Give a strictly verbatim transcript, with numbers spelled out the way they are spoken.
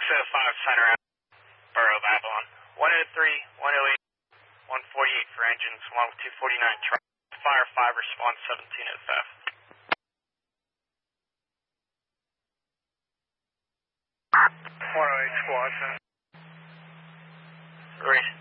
oh five Center Borough, Babylon. one oh three, one oh eight, one forty-eight for engines, one two forty-nine truck. Fire five, response seventeen oh five. one oh eight squad, sir. Race